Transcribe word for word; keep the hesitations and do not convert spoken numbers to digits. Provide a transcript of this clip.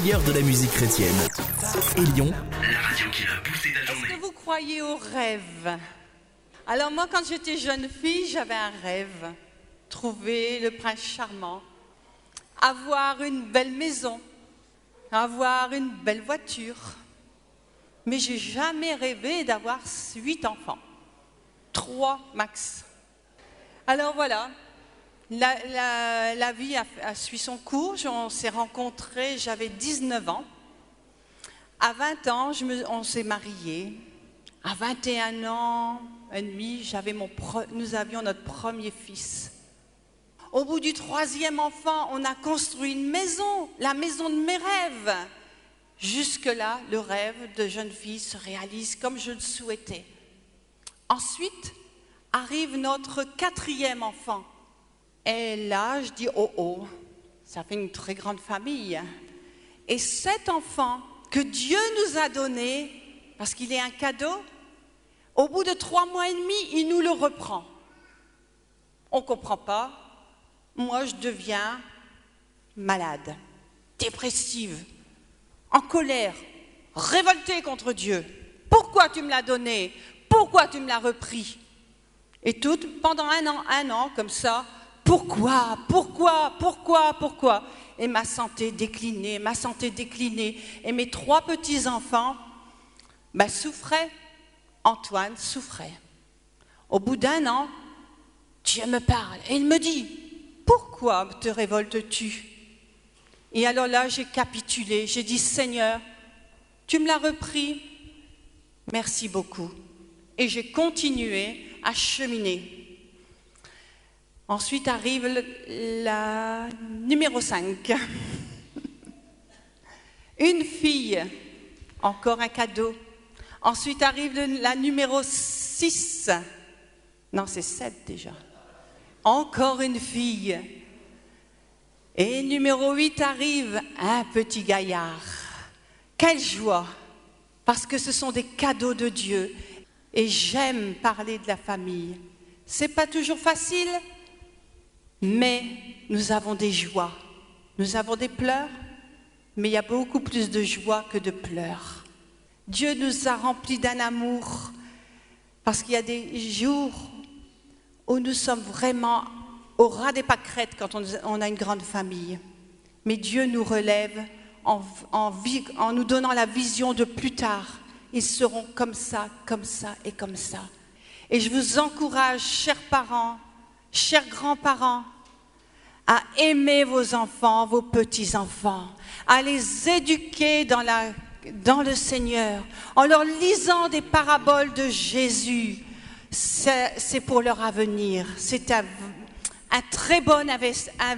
meilleur de la musique chrétienne. Et Lyon, la radio qui a boosté ta journée. Est-ce que vous croyez aux rêves? Alors moi, quand j'étais jeune fille, j'avais un rêve. Trouver le prince charmant, avoir une belle maison, avoir une belle voiture. Mais j'ai jamais rêvé d'avoir huit enfants. Trois max. Alors voilà, la, la, la vie a, a suivi son cours. On s'est rencontrés, j'avais dix-neuf ans. À vingt ans, je me, on s'est mariés. À vingt et un ans et demi, j'avais mon pre, nous avions notre premier fils. Au bout du troisième enfant, on a construit une maison, la maison de mes rêves. Jusque-là, le rêve de jeune fille se réalise comme je le souhaitais. Ensuite, arrive notre quatrième enfant. Et là, je dis, oh oh, ça fait une très grande famille. Et cet enfant que Dieu nous a donné, parce qu'il est un cadeau, au bout de trois mois et demi, il nous le reprend. On ne comprend pas. Moi, je deviens malade, dépressive, en colère, révoltée contre Dieu. Pourquoi tu me l'as donné? Pourquoi tu me l'as repris? Et tout, pendant un an, un an, comme ça, pourquoi, pourquoi, pourquoi, pourquoi? Et ma santé déclinée, ma santé déclinée. Et mes trois petits-enfants ben, souffraient. Antoine souffrait. Au bout d'un an, Dieu me parle et il me dit, pourquoi te révoltes-tu? Et alors là, j'ai capitulé, j'ai dit, Seigneur, tu me l'as repris, merci beaucoup. Et j'ai continué à cheminer. Ensuite arrive le, la numéro cinq. Une fille, encore un cadeau. Ensuite arrive le, la numéro six. Non, c'est sept déjà. Encore une fille. Et numéro huit arrive un petit gaillard. Quelle joie! Parce que ce sont des cadeaux de Dieu. Et j'aime parler de la famille. C'est pas toujours facile, mais nous avons des joies. Nous avons des pleurs, mais il y a beaucoup plus de joie que de pleurs. Dieu nous a remplis d'un amour, parce qu'il y a des jours où nous sommes vraiment au ras des pâquerettes quand on, on a une grande famille. Mais Dieu nous relève en, en, en nous donnant la vision de plus tard. Ils seront comme ça, comme ça et comme ça. Et je vous encourage, chers parents, chers grands-parents, à aimer vos enfants, vos petits-enfants, à les éduquer dans, la, dans le Seigneur, en leur lisant des paraboles de Jésus. C'est, c'est pour leur avenir. C'est un, un très bon investissement.